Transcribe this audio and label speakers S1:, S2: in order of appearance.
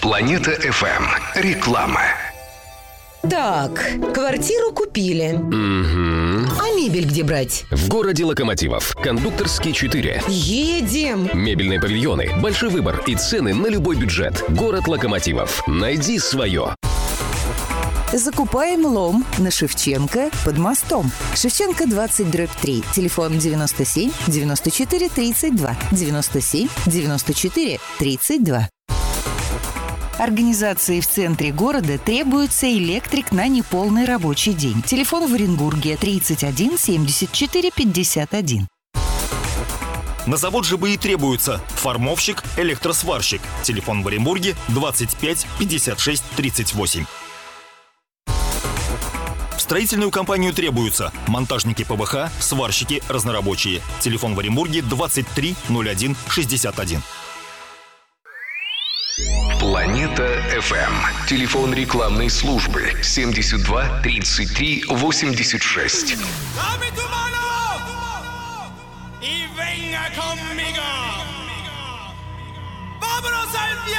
S1: Планета FM. Реклама.
S2: Так, квартиру купили.
S3: Угу.
S2: А мебель где брать?
S3: В городе Локомотивов. Кондукторский 4.
S2: Едем!
S3: Мебельные павильоны, большой выбор и цены на любой бюджет. Город Локомотивов. Найди свое.
S4: Закупаем лом на Шевченко под мостом. Шевченко 20/3. Телефон 97 94 32. 97 94 32. Организации в центре города требуется электрик на неполный рабочий день. Телефон в Оренбурге 31 74 51.
S5: На завод ЖБИ требуется формовщик, электросварщик. Телефон в Оренбурге 25 56 38. В строительную компанию требуются монтажники ПВХ, сварщики, разнорабочие. Телефон в Оренбурге 23 01 61.
S1: Планета FM. Телефон рекламной службы 72 33 86.